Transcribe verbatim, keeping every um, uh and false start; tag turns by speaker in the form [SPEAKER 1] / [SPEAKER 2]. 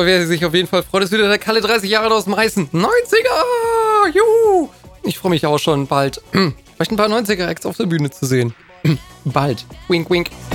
[SPEAKER 1] aber wer sich auf jeden Fall freut, ist wieder der Kalle dreißig Jahre aus Meißen. neunziger! Juhu! Ich freue mich auch schon bald, vielleicht ein paar neunziger-Acts auf der Bühne zu sehen. Bald. Wink, wink.